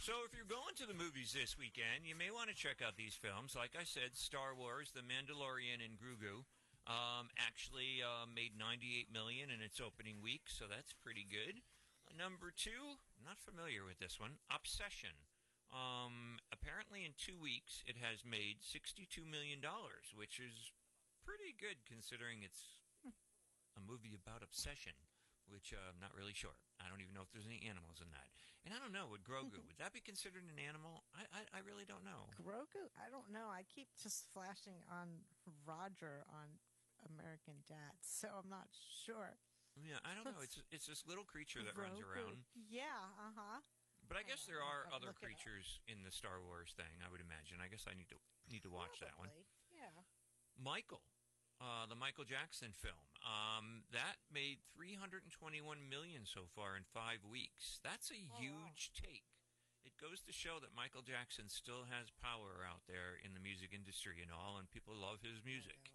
So if you're going to the movies this weekend, you may want to check out these films. Like I said, Star Wars, The Mandalorian, and Grogu actually made $98 million in its opening week, so that's pretty good. Number two, not familiar with this one, Obsession. Apparently in 2 weeks it has made $62 million, which is pretty good considering it's a movie about obsession, which I'm not really sure. I don't even know if there's any animals in that. And I don't know, would Grogu, would that be considered an animal? I really don't know. Grogu? I don't know. I keep just flashing on Roger on American Dad, so I'm not sure. Yeah, I don't know. It's this little creature that runs around. Yeah, uh-huh. But I guess there are other creatures in the Star Wars thing, I would imagine. I guess I need to watch that one. Yeah. Michael. The Michael Jackson film. That made $321 million so far in 5 weeks. That's a huge take. It goes to show that Michael Jackson still has power out there in the music industry and all, and people love his music.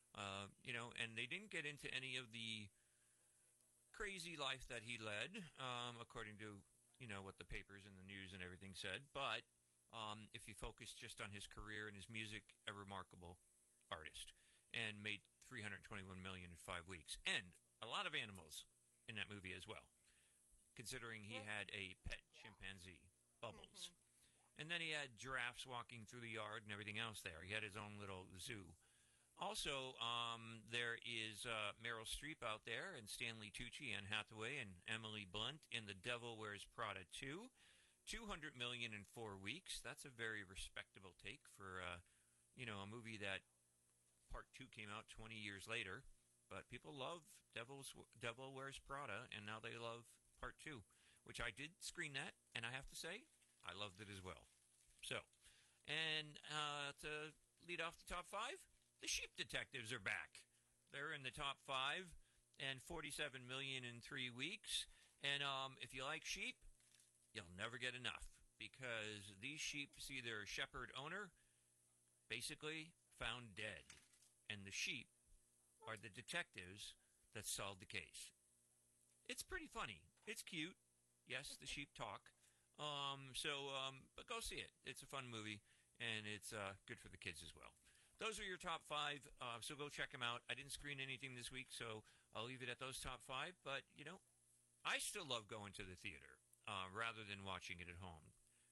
And they didn't get into any of the crazy life that he led, according to, what the papers and the news and everything said. But if you focus just on his career and his music, a remarkable artist. And made $321 million in 5 weeks. And a lot of animals in that movie as well, considering he had a pet chimpanzee, Bubbles. And then he had giraffes walking through the yard and everything else there. He had his own little zoo. Also, there is Meryl Streep out there, and Stanley Tucci, Anne Hathaway, and Emily Blunt in The Devil Wears Prada 2. $200 million in 4 weeks. That's a very respectable take for, a movie that Part 2 came out 20 years later, but people love Devil Wears Prada, and now they love Part 2, which I did screen that, and I have to say, I loved it as well. So, and to lead off the top 5, the Sheep Detectives are back. They're in the top 5, and $47 million in 3 weeks, and if you like sheep, you'll never get enough, because these sheep see their shepherd owner basically found dead. And the sheep are the detectives that solved the case. It's pretty funny. It's cute. Yes, the sheep talk. But go see it. It's a fun movie, and it's good for the kids as well. Those are your top 5, so go check them out. I didn't screen anything this week, so I'll leave it at those top 5. But, I still love going to the theater rather than watching it at home.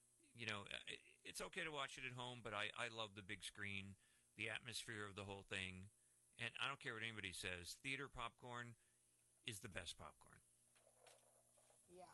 It's okay to watch it at home, but I love the big screen, the atmosphere of the whole thing. And I don't care what anybody says, theater popcorn is the best popcorn. Yeah.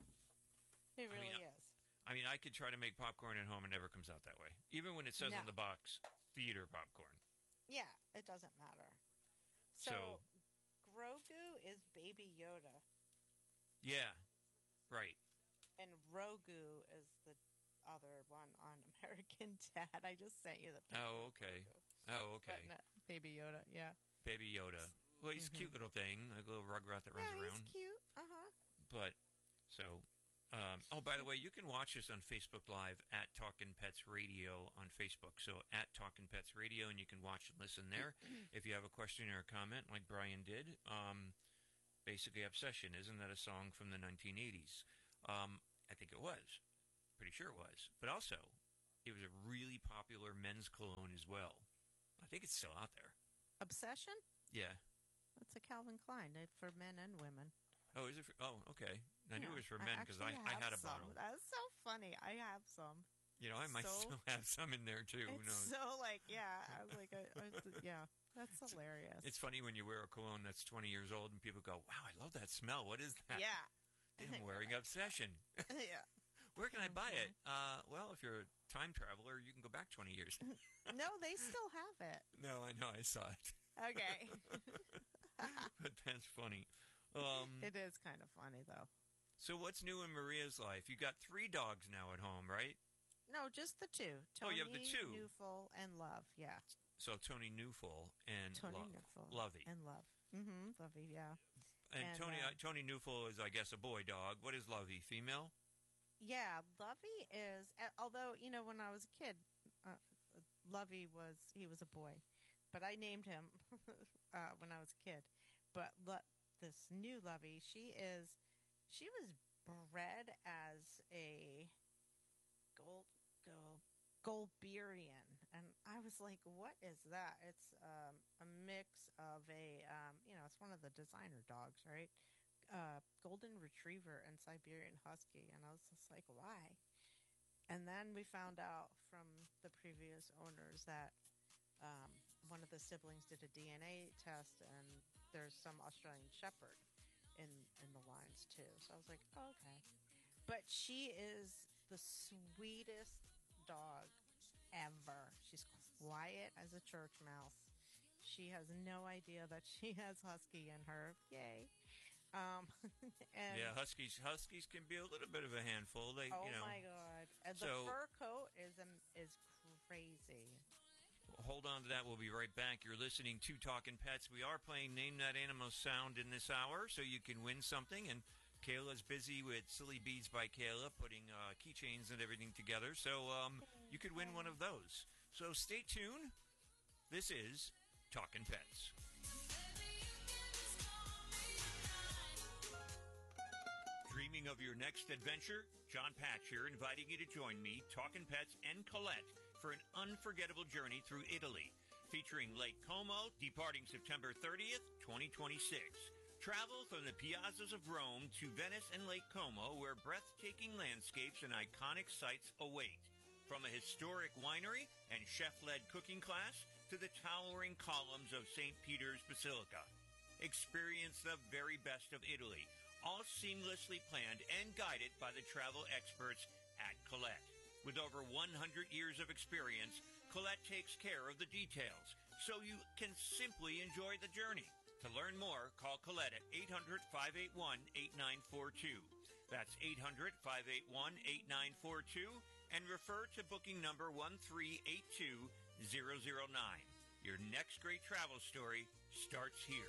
It really is. I could try to make popcorn at home and it never comes out that way. Even when it says on the box, theater popcorn. Yeah, it doesn't matter. So Grogu is Baby Yoda. Yeah, right. And Rogu is the other one on American Dad. I just sent you the picture. Oh, okay. Baby Yoda, yeah. Baby Yoda. Well, he's a cute little thing, like a little rugrat that runs around. He's cute. Uh-huh. But, by the way, you can watch us on Facebook Live at Talkin' Pets Radio on Facebook. So, at Talkin' Pets Radio, and you can watch and listen there. If you have a question or a comment, like Brian did, basically Obsession, isn't that a song from the 1980s? I think it was. Pretty sure it was. But also, it was a really popular men's cologne as well. I think it's still out there. Obsession? Yeah. That's a Calvin Klein for men and women. Oh, is it? Okay. I knew it was for men because I had a bottle. That's so funny. I have some. I might still have some in there too. Who knows? So I was like, yeah. That's hilarious. It's funny when you wear a cologne that's 20 years old and people go, "Wow, I love that smell. What is that?" Yeah. I'm wearing Obsession. Yeah. Where can I buy it? Well, if you're a time traveler, you can go back 20 years. No, they still have it. No, I know. I saw it. Okay. But that's funny. It is kind of funny, though. So what's new in Maria's life? You got 3 dogs now at home, right? No, just the 2. Tony, you have the 2. Newful, and Love, yeah. So Tony Newful and Lovey. And Love. Mm-hmm, Lovey, yeah. And Tony Newful is, I guess, a boy dog. What is Lovey, female? Yeah, Lovey is, although, when I was a kid, Lovey was a boy. But I named him when I was a kid. But this new Lovey, she was bred as a Goldberian, and I was like, "What is that?" It's a mix of it's one of the designer dogs, right? Golden Retriever and Siberian Husky, and I was just like, "Why?" And then we found out from the previous owners that one of the siblings did a DNA test, and there's some Australian Shepherd in the lines too. So I was like, oh, okay. But she is the sweetest dog ever. She's quiet as a church mouse. She has no idea that she has husky in her. Yay! And Yeah, huskies can be a little bit of a handful. They, oh you know. my god, and the So fur coat is crazy. hold on to that. We'll be right back. You're listening to Talking Pets. We are playing Name That Animal Sound in this hour, so you can win something. And Kayla's busy with Silly Beads by Kayla, putting keychains and everything together. So you could win one of those. So stay tuned. This is Talking Pets. Dreaming of your next adventure? John Patch here, inviting you to join me, Talking Pets, and Colette for an unforgettable journey through Italy, featuring Lake Como, departing September 30th, 2026. Travel from the piazzas of Rome to Venice and Lake Como, where breathtaking landscapes and iconic sights await. From a historic winery and chef-led cooking class to the towering columns of St. Peter's Basilica. Experience the very best of Italy, all seamlessly planned and guided by the travel experts at Colette. With over 100 years of experience, Colette takes care of the details, so you can simply enjoy the journey. To learn more, call Colette at 800-581-8942. That's 800-581-8942, and refer to booking number 1382009. Your next great travel story starts here.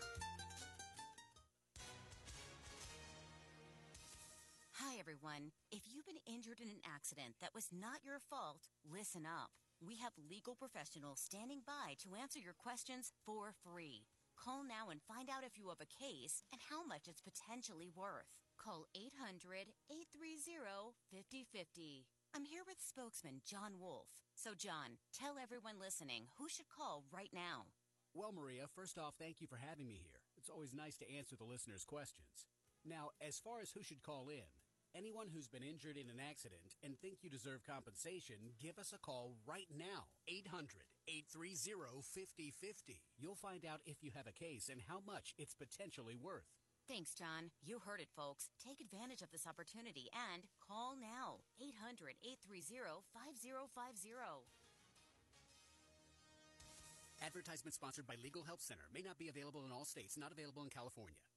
Hi, everyone. If you've been injured in an accident that was not your fault, listen up. We have legal professionals standing by to answer your questions for free. Call now and find out if you have a case and how much it's potentially worth. Call 800-830-5050. I'm here with spokesman John Wolf. So, John, tell everyone listening who should call right now. Well, Maria, first off, thank you for having me here. It's always nice to answer the listeners' questions. Now, as far as who should call in, anyone who's been injured in an accident and think you deserve compensation, give us a call right now. 800-830-5050. You'll find out if you have a case and how much it's potentially worth. Thanks, John. You heard it, folks. Take advantage of this opportunity and call now. 800-830-5050. Advertisement sponsored by Legal Help Center. May not be available in all states. Not available in California.